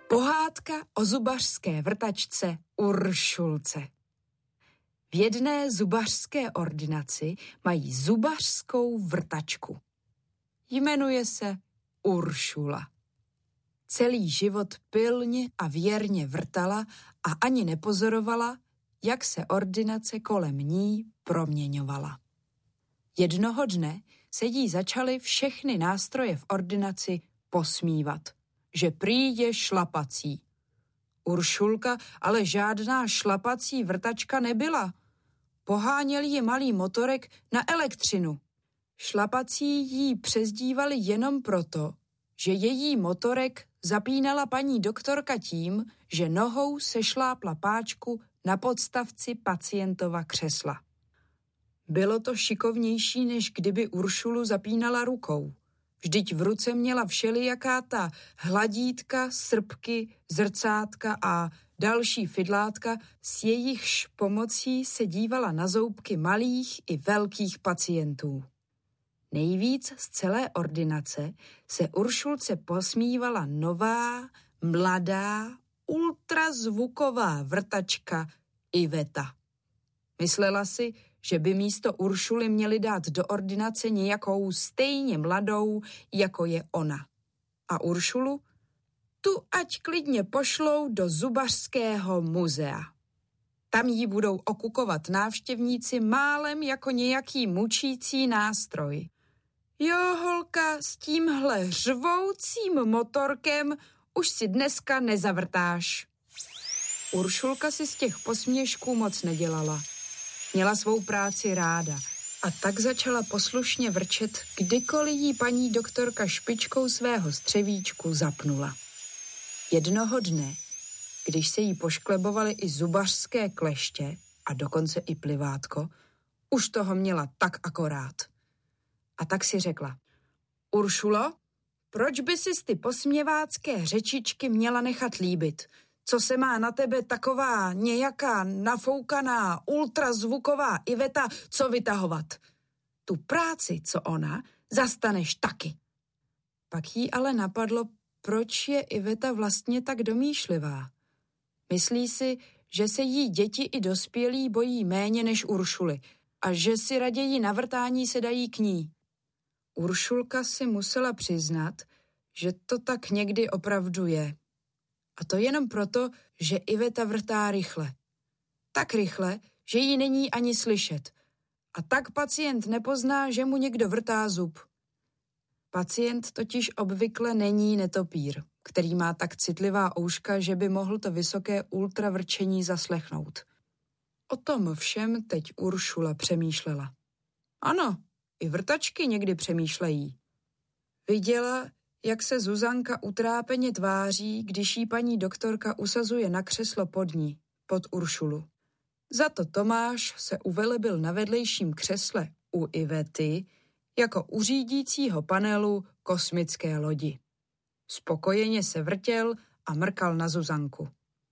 Pohádka o zubařské vrtačce Uršulce. V jedné zubařské ordinaci mají zubařskou vrtačku. Jmenuje se Uršula. Celý život pilně a věrně vrtala a ani nepozorovala, jak se ordinace kolem ní proměňovala. Jednoho dne se jí začaly všechny nástroje v ordinaci posmívat, že prý je šlapací. Uršulka ale žádná šlapací vrtačka nebyla. Poháněl ji malý motorek na elektřinu. Šlapací jí přezdívali jenom proto, že její motorek zapínala paní doktorka tím, že nohou sešlápla páčku na podstavci pacientova křesla. Bylo to šikovnější, než kdyby Uršulu zapínala rukou. Vždyť v ruce měla všelijaká ta hladítka, srpky, zrcátka a další fidlátka, s jejichž pomocí se dívala na zoubky malých i velkých pacientů. Nejvíc z celé ordinace se Uršulce posmívala nová, mladá, ultrazvuková vrtačka Iveta. Myslela si, že by místo Uršuly měli dát do ordinace nějakou stejně mladou, jako je ona. A Uršulu? Tu ať klidně pošlou do zubařského muzea. Tam jí budou okukovat návštěvníci málem jako nějaký mučící nástroj. Jo, holka, s tímhle řvoucím motorkem už si dneska nezavrtáš. Uršulka si z těch posměšků moc nedělala. Měla svou práci ráda a tak začala poslušně vrčet, kdykoliv jí paní doktorka špičkou svého střevíčku zapnula. Jednoho dne, když se jí pošklebovaly i zubařské kleště a dokonce i plivátko, už toho měla tak akorát. A tak si řekla: Uršulo, proč by si ty posměvácké řečičky měla nechat líbit? Co se má na tebe taková nějaká nafoukaná ultrazvuková Iveta, co vytahovat? Tu práci, co ona, zastaneš taky. Pak jí ale napadlo, proč je Iveta vlastně tak domýšlivá. Myslí si, že se jí děti i dospělí bojí méně než Uršuly a že si raději na vrtání se dají k ní. Uršulka si musela přiznat, že to tak někdy opravdu je. A to jenom proto, že Iveta vrtá rychle. Tak rychle, že jí není ani slyšet. A tak pacient nepozná, že mu někdo vrtá zub. Pacient totiž obvykle není netopír, který má tak citlivá ouška, že by mohl to vysoké ultravrčení zaslechnout. O tom všem teď Uršula přemýšlela. Ano, i vrtačky někdy přemýšlejí. Viděla, jak se Zuzanka utrápeně tváří, když jí paní doktorka usazuje na křeslo pod ní, pod Uršulu. Za to Tomáš se uvelebil na vedlejším křesle u Ivety jako u řídícího panelu kosmické lodi. Spokojeně se vrtěl a mrkal na Zuzanku.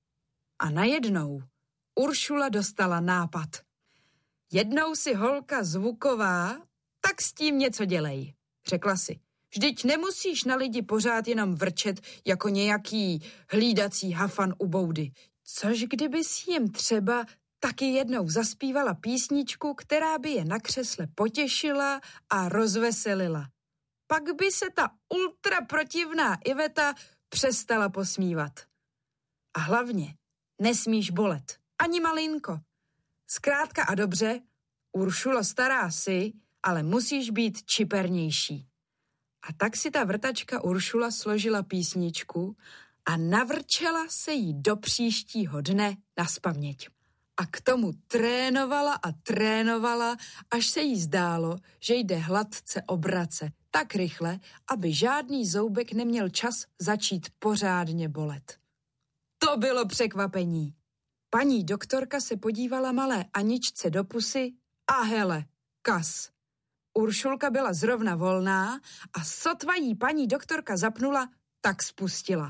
A najednou Uršula dostala nápad. Jednou si holka zvuková, tak s tím něco dělej, řekla si. Vždyť nemusíš na lidi pořád jenom vrčet jako nějaký hlídací hafan u boudy. Což kdyby si jim třeba taky jednou zaspívala písničku, která by je na křesle potěšila a rozveselila. Pak by se ta ultraprotivná Iveta přestala posmívat. A hlavně nesmíš bolet, ani malinko. Zkrátka a dobře, Uršulo stará si, ale musíš být čipernější. A tak si ta vrtačka Uršula složila písničku a navrčela se jí do příštího dne nazpaměť. A k tomu trénovala a trénovala, až se jí zdálo, že jde hladce obrace tak rychle, aby žádný zoubek neměl čas začít pořádně bolet. To bylo překvapení. Paní doktorka se podívala malé Aničce do pusy a hele, kas. Uršulka byla zrovna volná a sotva jí paní doktorka zapnula, tak spustila.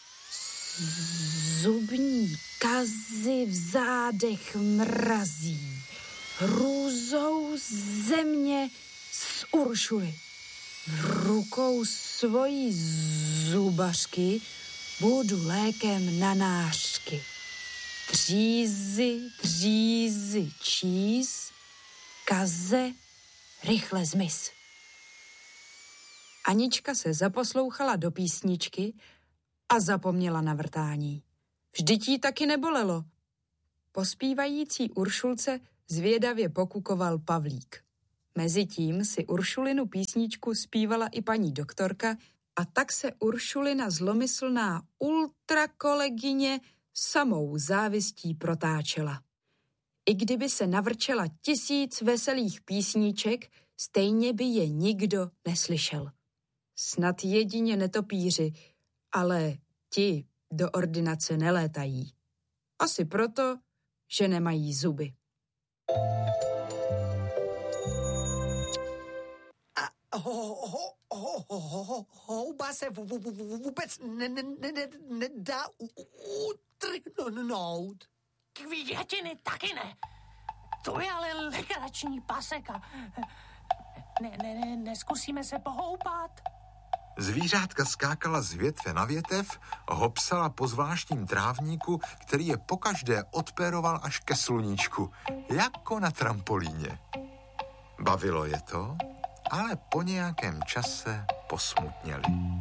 Zubní kazy v zádech mrazí, hrůzou země z Uršuly. V rukou svojí zubařky budu lékem na nářky. Dřízy, číz, kaze, rychle zmiz. Anička se zaposlouchala do písničky a zapomněla na vrtání. Vždyť jí taky nebolelo. Po zpívající Uršulce zvědavě pokukoval Pavlík. Mezitím si Uršulinu písničku zpívala i paní doktorka a tak se Uršulina zlomyslná ultrakolegyně samou závistí protáčela. I kdyby se navrčela 1000 veselých písniček, stejně by je nikdo neslyšel. Snad jedině netopíři, ale ti do ordinace nelétají. Asi proto, že nemají zuby. Houba se vůbec nedá utrhnout. Květiny taky ne. To je ale legrační paseka. Neskusíme se pohoupat? Zvířátka skákala z větve na větev, hopsala po zvláštním trávníku, který je pokaždé odpéroval až ke sluníčku, jako na trampolíně. Bavilo je to, ale po nějakém čase posmutněli.